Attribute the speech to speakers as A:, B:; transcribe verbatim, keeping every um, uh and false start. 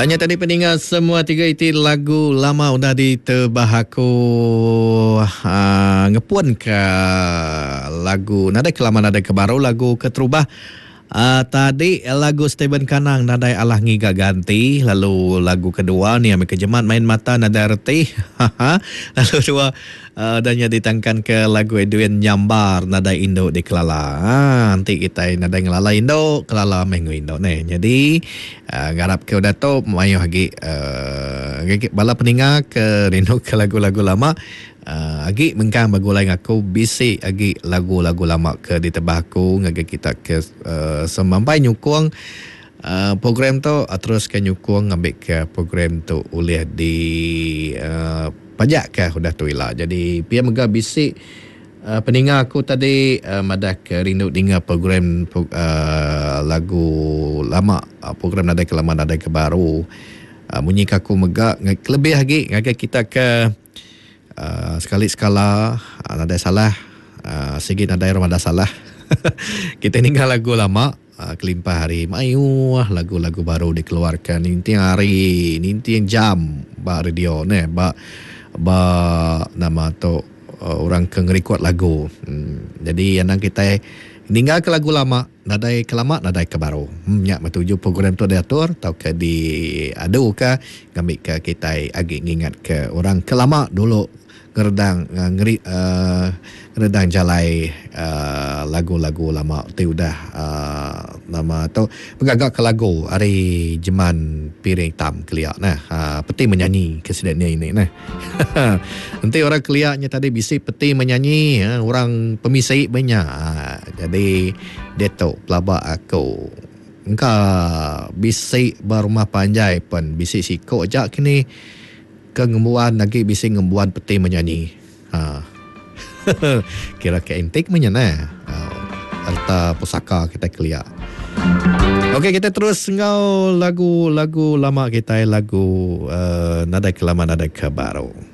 A: Hanya tadi pendengar semua tiga itu lagu lama udah ditebah aku uh, ngepun ke lagu nadai kelama nadai kebaru lagu keterubah. Uh, tadi lagu Steven Kanang nadai Allah ngiga ganti, lalu lagu kedua ni Amir Kejemat main mata nadai reti. Lalu dua uh, adanya ditangkan ke lagu Edwin Nyambar nadai Indo di Kelala. Ha, nanti kita nadai ngelala Indo, Kelala minggu Indo ni. Jadi uh, ngarap ke udah tu mayu lagi uh, bala peninga ke rindu ke lagu-lagu lama. Uh, agi mengkang bagulai ngaku bisik agi lagu-lagu lama ke ditebah aku ngagi kita ke uh, semampai nyukung uh, program tu uh, terus ke nyukung ngambil ke program tu oleh di uh, pajak ke sudah tu ilah. Jadi pia mega bisik uh, peninga aku tadi uh, madah ke rindu dengar program uh, lagu lama uh, program nadai ke lama nadai ke baru uh, bunyi kaku mega lebih lagi ngagi kita ke Uh, sekali sekala uh, nadai salah uh, segi nadai Ramadan salah kita tinggal lagu lama uh, kelimpah hari mayu lagu-lagu baru dikeluarkan ninti hari ninti jam ba radio ne ba ba nama tu uh, orang ke ngerekod lagu hmm, jadi yang kita tinggal ke lagu lama nadai ke lama nadai ke baru hmm, ya metuju program tu diatur tau ke di adu ke ngambil ke kita agi ingat ke orang ke lama dulu ngeredang uh, ngeri uh, ngeredang jalai uh, lagu-lagu lama tu udah uh, nama tu pegagak ke lagu hari jeman piring tam keliak nah uh, peti menyanyi kesedaannya ini nah nanti orang keliaknya tadi bisik peti menyanyi uh, orang pemisai banyak uh, jadi dia tu pelabak aku engkau bisik berumah panjai pun bisik sikok jak kini ke ngembuan lagi bising ngembuan peti menyanyi. Ha. Kira ke intik menyana. Ha. Harta pusaka kita keliak. Okey, kita terus ngau lagu-lagu lama kita lagu uh, nadai ke lama nadai ke baru.